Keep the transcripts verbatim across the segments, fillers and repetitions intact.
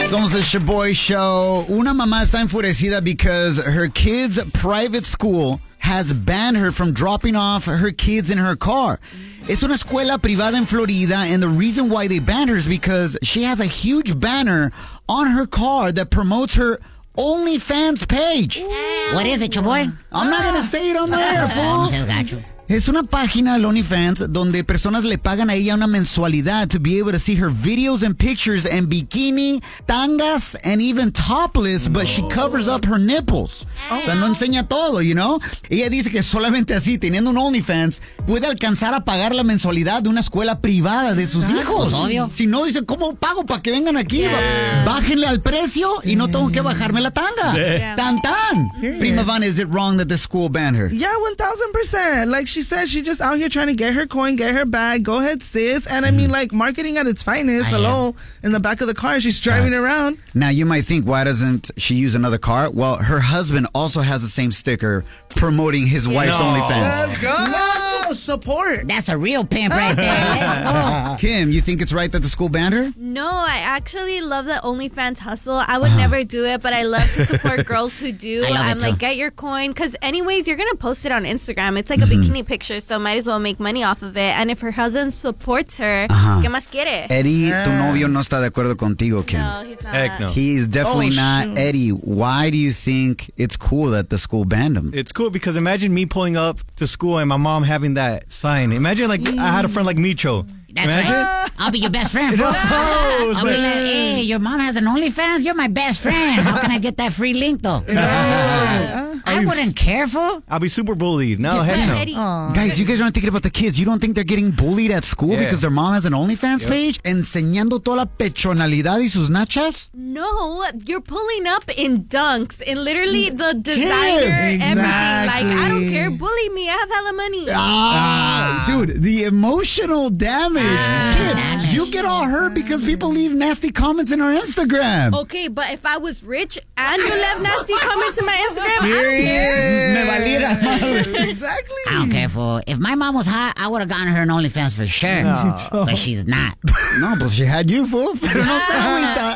Somos el Shaboy Show. Una mamá está enfurecida because her kid's private school has banned her from dropping off her kids in her car. Es una escuela privada en Florida, and the reason why they banned her is because she has a huge banner on her car that promotes her OnlyFans page. What is it, Chaboy? I'm not going to say it on the air, fool. Es una página, el OnlyFans, donde personas le pagan a ella una mensualidad to be able to see her videos and pictures in bikini, tangas, and even topless, but she covers up her nipples. O sea, no enseña todo, you know? Ella dice que solamente así, teniendo un OnlyFans, puede alcanzar a pagar la mensualidad de una escuela privada de sus hijos. Obvio. Si no, dice, ¿cómo pago para que vengan aquí? Yeah. Bájenle al precio y no tengo que bajarme la tanga. Yeah. Tan tan. Yeah. Prima Vana, is it wrong that the school banned her? Yeah, one thousand percent. Like she said, she's just out here trying to get her coin, get her bag. Go ahead, sis. And I mean, like, marketing at its finest. Hello, in the back of the car, she's driving That's, around. Now, you might think, why doesn't she use another car? Well, her husband also has the same sticker promoting his yeah. wife's no. OnlyFans. Let's go. No, support. That's a real pimp right there. Kim, you think it's right that the school banned her? No, I actually love the OnlyFans hustle. I would uh-huh. never do it, but I love to support girls who do. I love I'm it like, too. get your coin. Because anyways, you're going to post it on Instagram. It's like a mm-hmm. bikini picture, so might as well make money off of it. And if her husband supports her, uh-huh. ¿qué más quiere? Eddie, yeah. tu novio no está de acuerdo contigo, Kim. No, he's not. Heck no. He's definitely oh, not. Shoot. Eddie, why do you think it's cool that the school banned him? It's cool because imagine me pulling up to school and my mom having that sign. Imagine like mm. I had a friend like Micho. That's Imagine? right. I'll be your best friend, bro. No, I'll like, be like, hey, your mom has an OnlyFans? You're my best friend. How can I get that free link, though? No. Uh, I wouldn't care for. I'll be super bullied. No, yeah, heck no. Aww. Guys, you guys aren't thinking about the kids. You don't think they're getting bullied at school yeah. because their mom has an OnlyFans yep. page? Enseñando toda la pechonalidad y sus nachas? No, you're pulling up in dunks, in literally the designer, exactly. everything. Like, I don't care. Bully me. I have hella money. Ah, ah. Dude, the emotional damage. Ah. Kid, damage. You get all hurt because people leave nasty comments in our Instagram. Okay, but if I was rich and you left nasty comments in my Instagram, Here I don't care. Me valiera. Exactly. I don't care for. If my mom was hot, I would have gotten her an OnlyFans for sure. No. But she's not. No, but she had you, fool. Pero no se agüita.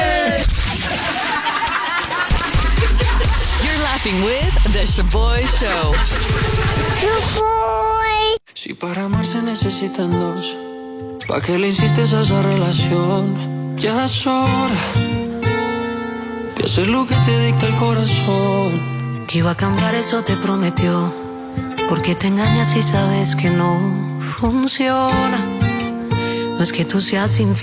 You're laughing with The Shaboy Show. Shaboy. Si para amar se necesitan dos, ¿pa' qué le insistes a esa relación? Ya es hora de hacer lo que te dicta el corazón. Que iba a cambiar, eso te prometió. Porque te engañas y sabes que no funciona. No es que tú seas infiel.